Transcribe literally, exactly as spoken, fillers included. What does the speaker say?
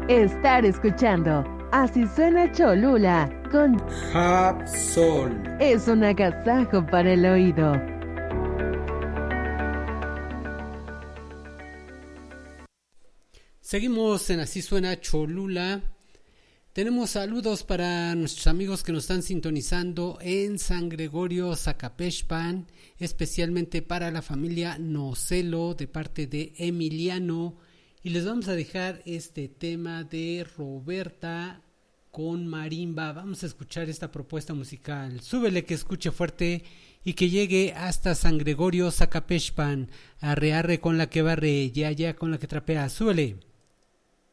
Estar escuchando Así Suena Cholula con Hapsol. Es un agasajo para el oído. Seguimos en Así Suena Cholula. Tenemos saludos para nuestros amigos que nos están sintonizando en San Gregorio, Zacapechpan, especialmente para la familia Nocelo de parte de Emiliano. Y les vamos a dejar este tema de Roberta con marimba. Vamos a escuchar esta propuesta musical. Súbele, que escuche fuerte y que llegue hasta San Gregorio, Zacapechpan. Arre, arre con la que barre, ya, ya con la que trapea. Súbele.